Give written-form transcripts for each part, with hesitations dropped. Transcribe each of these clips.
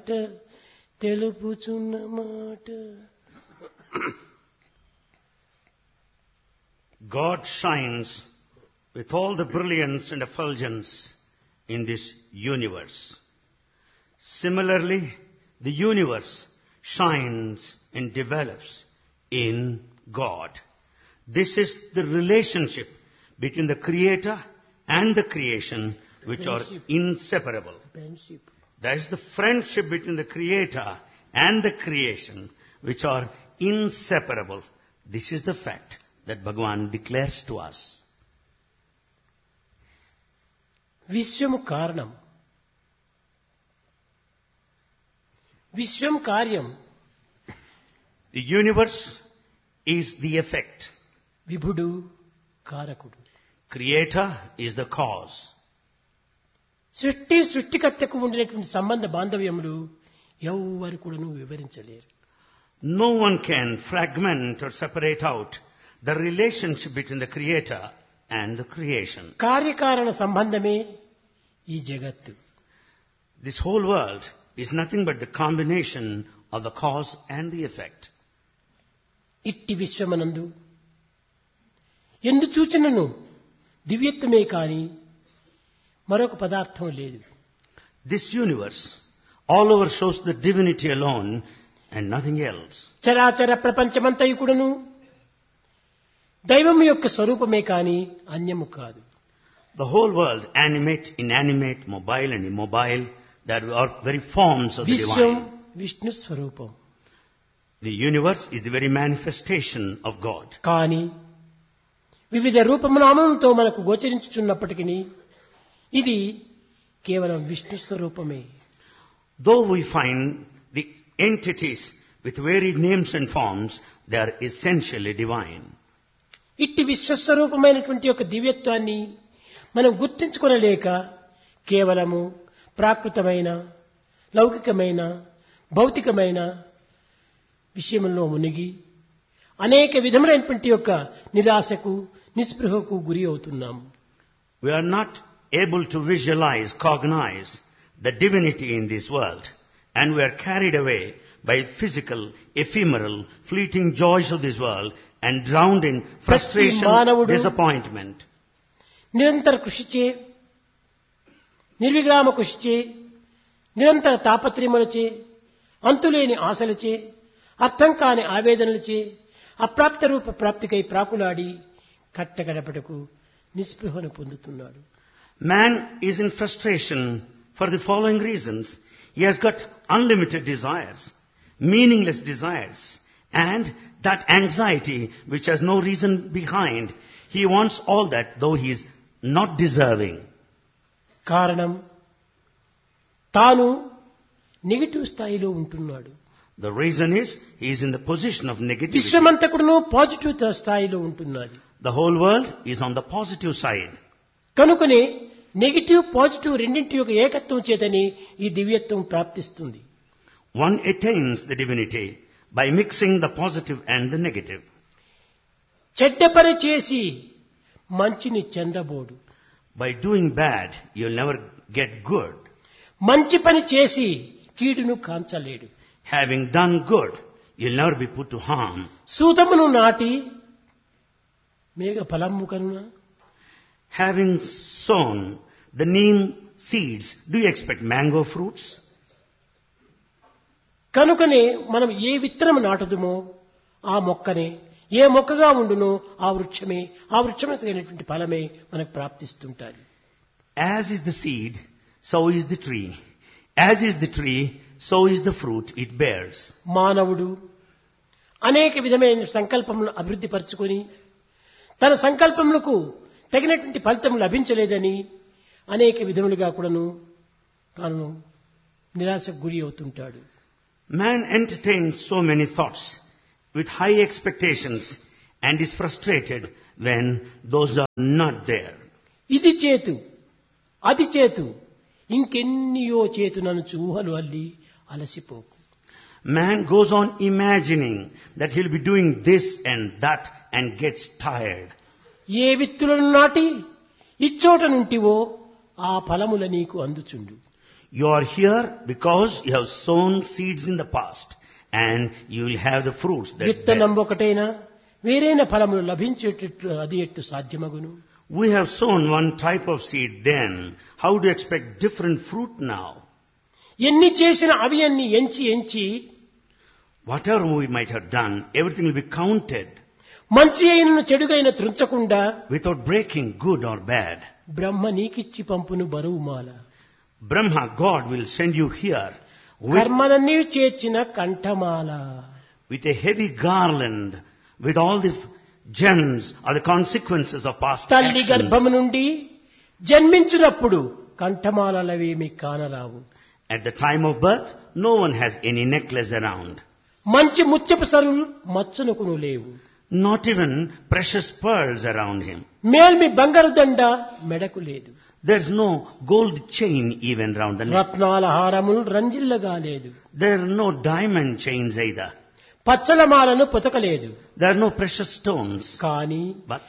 మాట తెలుపుచున్న మాట. God shines with all the brilliance and effulgence in this universe. Similarly, the universe shines and develops in God. This is the relationship between the Creator and the creation, which are inseparable. Friendship. That is the friendship between the Creator and the creation, which are inseparable. This is the fact that Bhagavan declares to us. విశ్వము కారణం, విశ్వం కార్యం. The universe is the effect. విభుడు కారకుడు. Creator is the cause. సృష్టికర్తకు ఉండినటువంటి సంబంధ బాంధవ్యములు ఎవ్వరు కూడాను వివరించలేరు. No one can fragment or separate out the relationship between the Creator and the creation. కార్యకారణ సంబంధమే ఈ జగత్తు. This whole world is nothing but the combination of the cause and the effect. ఇట్టి విశ్వమనందు ఎందు చూచినను దివ్యత్వమే కాని మరొక పదార్థం లేదు. This universe all over shows the divinity alone and nothing else. చరాచర ప్రపంచమంతయు కూడాను దైవం యొక్క స్వరూపమే కాని అన్యము కాదు. The whole world, animate, inanimate, mobile and immobile, that are very forms of the Vishwam divine. Vishnu స్వరూపం. The universe is the very manifestation of God. కానీ వివిధ రూపనామములతో మనకు గోచరించుచున్నప్పటికీ ఇది కేవలం విష్ణు స్వరూపమే. Though we find the entities with varied names and forms, they are essentially divine. ఇట్టి విశ్వస్వరూపమైనటువంటి యొక్క దివ్యత్వాన్ని మనం గుర్తించుకొనలేక కేవలము ప్రాకృతమైన, లౌకికమైన, భౌతికమైన విషయంలో మునిగి అనేక విధములైనటువంటి యొక్క నిరాశకు, నిస్పృహకు గురి అవుతున్నాము. We are not able to visualize, cognize the divinity in this world, and we are carried away by physical, ephemeral, fleeting joys of this world and drowned in frustration, disappointment. నిరంతర కృషిచే, నిర్విరామ కృషిచే, నిరంతర తాపత్రయములచే, అంతులేని ఆశలచే, అర్థం కాని ఆవేదనలచే అప్రాప్త రూప ప్రాప్తికై ప్రాకులాడి కట్టగడపటకు నిస్పృహను పొందుతున్నాడు. Man is in frustration for the following reasons. He has got unlimited desires, meaningless desires, and that anxiety which has no reason behind. He wants all that, though he is not deserving. కారణం తాను negative స్థాయిలో ఉంటున్నాడు. The reason is he is in the position of negativity. విశ్వమంతకుడును positive స్థాయిలో ఉంటున్నది. The whole world is on the positive side. కనుకనే negative positive రెండింటి యొక్క ఏకత్వం చేతని ఈ దివ్యత్వం ప్రాప్తిస్తుంది. One attains the divinity by mixing the positive and the negative. చెడ్డ పని చేసి మంచిని చెందబోడు. By doing bad, you'll never get good. మంచి పని చేసి కీడును కాంచలేడు. Having done good, you'll never be put to harm. సూతమును నాటి మేఘ ఫలము కనున, Having sown the neem seeds, do you expect mango fruits? కనుకనే మనం ఏ విత్తనము నాటుదుమో ఆ మొక్కనే, ఏ మొక్కగా ఉండునో ఆ వృక్షమే, ఆ వృక్షమైనటువంటి ఫలమే మనకు ప్రాప్తిస్తుంటారు. As is the seed, so is the tree. As is the tree, so is the fruit it bears. మానవుడు అనేక విధమైన సంకల్పములను అభివృద్ధి పరుచుకొని తన సంకల్పములకు తగినటువంటి ఫలితం లభించలేదని అనేక విధములుగా కూడాను తాను నిరాశకు గురి అవుతుంటాడు. Man entertains so many thoughts with high expectations and is frustrated when those are not there. ఇది చేతు, అది చేతు, ఇంకెన్నియో చేతునను ఊహలు అల్లి అలసిపోకు. Man goes on imagining that he'll be doing this and that and gets tired. ఏ విత్తులను నాటి ఇచ్చోట నుంటివో ఆ ఫలముల నీకు అందుచుండు. You are here because you have sown seeds in the past and you will have the fruits that విత్తనం bear. ఒకటైనా వేరైన ఫలములు లభించేటట్లు అది ఎట్టు సాధ్యమగును? We have sown one type of seed then. How do you expect different fruit now? ఎన్ని చేసిన అవి అన్ని ఎంచి Whatever we might have done, everything will be counted మంచి అయినను చెడుగైన త్రుంచకుండా without breaking good or bad. బ్రహ్మ నీకిచ్చి పంపును బరువుమాల. Brahma, God, will send you here with కర్మలన్నీ చేర్చిన కంఠమాల. a heavy garland with all the gems or the consequences of past తల్లి actions. గర్భము నుండి జన్మించినప్పుడు కంఠమాలవేమి కానరావు. At the time of birth, no one has any necklace around. మంచి ముత్యపు సరులు మచ్చునకును లేవు. Not even precious pearls around him. మేల్మి బంగారు దండ మెడకు లేదు. There's no gold chain even round the neck. రత్నాల హారములు రంజిల్లగా లేదు. There are no diamond chains either. పచ్చలమాలను పొతకలేదు. There are no precious stones. కానీ But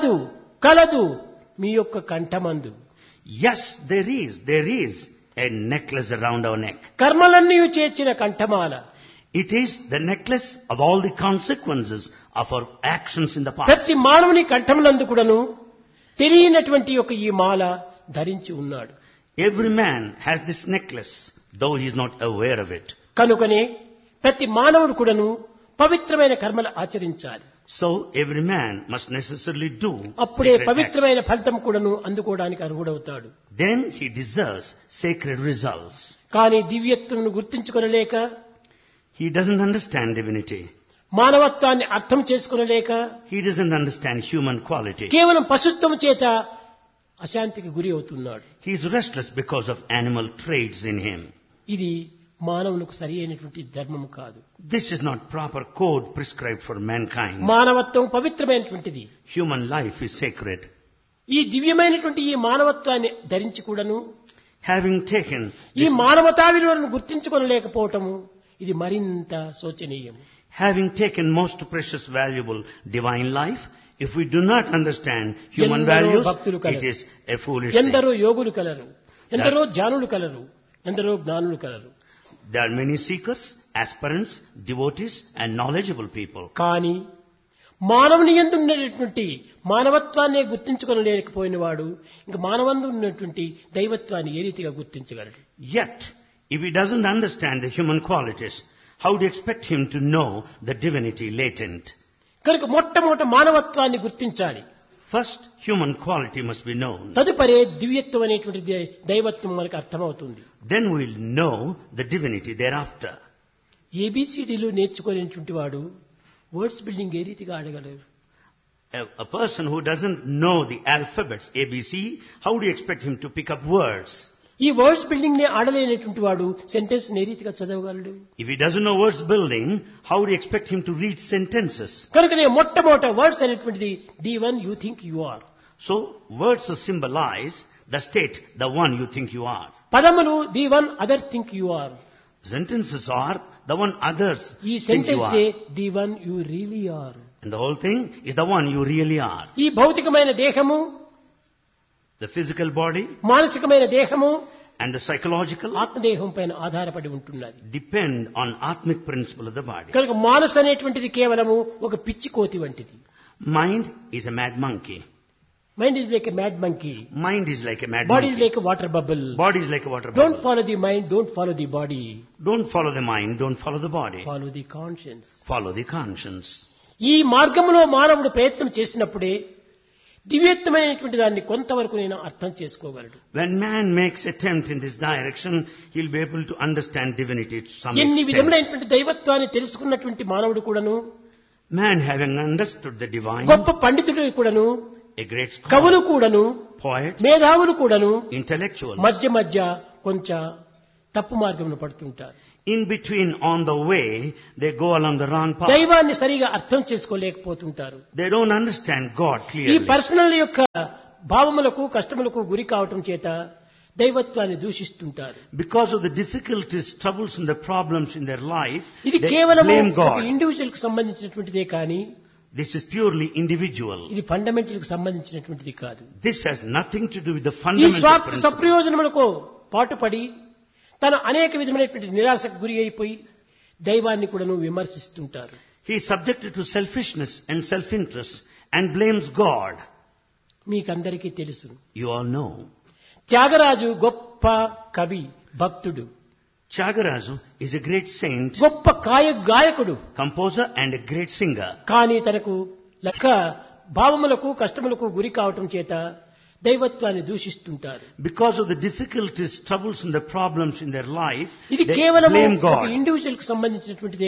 కలదు మీ యొక్క కంఠమందు. yes, there is a necklace around our neck. కర్మలన్నీ చేర్చిన కంఠమాల. It is the necklace of all the consequences of our actions in the past. ప్రతి మానవుని కంఠములందు కూడాను తెలియనటువంటి ఒక ఈ మాల ధరించి ఉన్నాడు. Every man has this necklace, though he is not aware of it. కనుకనే ప్రతి మానవుడు కూడాను పవిత్రమైన కర్మలు ఆచరించాలి. So every man must necessarily do అప్పుడే sacred acts. పవిత్రమైన ఫలితం కూడాను అందుకోవడానికి అర్హుడవుతాడు. Then he deserves sacred results. కానీ దివ్యత్వమును గుర్తించుకొనలేక, He doesn't understand divinity. మానవత్వాన్ని అర్థం చేసుకొనలేక, He doesn't understand human quality. కేవలం పశుత్వం చేత అశాంతికి గురి అవుతున్నాడు. He is restless because of animal traits in him. ఇది మానవునికి సరి అయినటువంటి ధర్మము కాదు. This is not proper code prescribed for mankind. మానవత్వం పవిత్రమైనటువంటిది. Human life is sacred. ఈ దివ్యమైనటువంటి ఈ మానవత్వాన్ని ధరించి కూడాను Having taken ఈ this, మానవతా విలువలను గుర్తించుకొనలేకపోవటము ఇది మరింత శోచనీయం. having taken most precious, valuable divine life, if we do not understand human ఎందరో values, భక్తులు colour. it is a foolish thing. ఎందరో యోగులు కలరు, ఎందరో జ్ఞానులు కలరు, ఎందరో జ్ఞానులు colour. There are many seekers, aspirants, devotees and knowledgeable people. కానీ మానవుని యందు ఉన్నటువంటి మానవత్వాన్ని గుర్తించుకొనలేకపోయిన వాడు ఇంకా మానవందు ఉన్నటువంటి దైవత్వాన్ని ఏ రీతిగా గుర్తించగలడు? Yet, if he doesn't understand the human qualities, how do you expect him to know the divinity latent? కనుక మొట్టమొదట మానవత్వాన్ని గుర్తించాలి. First, human quality must be known. తదుపరి దివ్యత్వం అనేటువంటి దైవత్వం మనకు అర్థమవుతుంది. Then we'll know the divinity thereafter. ఏబిసిడీలు నేర్చుకునేటువంటి వాడు వర్డ్స్ బిల్డింగ్ ఏ రీతిగా ఆడగలరు? A person who doesn't know the alphabets ABC, how do you expect him to pick up words? ఈ వర్డ్స్ బిల్డింగ్ ని ఆడలేనటువంటి వాడు సెంటెన్స్ ఏ రీతిగా చదవగలడు? If he doesn't know words building, how do you expect him to read sentences? కనుకనే మొట్టమొదట words అనేటువంటిది the one you think you are. So, words symbolize the state, the one you think you are. పదములు the one other think you are. Sentences are the one others ఈ think you sentence are. The one you really are. And the whole thing is the one you really are. ఈ భౌతికమైన దేహము, The physical body మానసికమైన దేహము and the psychological ఆత్మదేహం పైన ఆధారపడి ఉంటున్నది. depend on atmic principle of the body. కనుక మానసు అనేటువంటిది కేవలము ఒక పిచ్చి కోతి వంటిది. Mind is a mad monkey. Mind is like a mad monkey. Mind is like a mad body is monkey. Like a water bubble. Body is like a water don't bubble. Follow the mind, don't follow the body, Don't follow the mind, don't follow the body. Follow the conscience. Follow the conscience. ఈ మార్గంలో మానవుడు ప్రయత్నం చేసినప్పుడే దివ్యత్వమైనటువంటి దాన్ని కొంతవరకు నేను అర్థం చేసుకోగలడు. When man makes attempt in this direction, he'll be able to understand divinity to some ఎన్ని extent. విధములైనటువంటి దైవత్వాన్ని తెలుసుకున్నటువంటి మానవుడు కూడాను, Man having understood the divine, గొప్ప పండితుడు కూడాను, a great కవులు scholar, కూడాను, poets, మేధావులు కూడాను intellectuals, మధ్య మధ్య కొంచెం తప్పు మార్గంలో పడుతుంటారు. in between on the way, they go along the wrong path. దైవాన్ని సరిగా అర్థం చేసుకోలేకపోతుంటారు. They don't understand God ఈ clearly. పర్సనల్ యొక్క భావములకు కష్టములకు గురి కావటం చేత దైవత్వాన్ని దూషిస్తుంటారు. Because of the difficulties, troubles and the problems in their life, ఇది they కేవలం blame ఒక God. ఇండివిజువల్ కు సంబంధించినటువంటిదే కానీ This is purely individual. ఇది ఫండమెంటల్ కు సంబంధించినటువంటిది కాదు. This has nothing to do with the ఈ fundamental స్వార్థ principle. సప్రయోజనములకు పాటుపడి తను అనేక విధమైనటువంటి నిరాశకు గురి అయిపోయి దైవాన్ని కూడాను విమర్శిస్తుంటారు. He is subjected to selfishness and self-interest and blames God. మీకందరికీ తెలుసు, You all know. త్యాగరాజు గొప్ప కవి, భక్తుడు, Tyagaraja is a great saint, గొప్ప గాయకుడు. composer and a great singer. కానీ తనకు లెక్క భావములకు కష్టములకు గురి కావటం చేత దైవత్వాన్ని దూషిస్తుంటారు. Because of the difficulties, troubles and the problems in their life, ఇది they కేవలం blame ఒక God. ఇండివిజువల్ కు సంబంధించినటువంటిది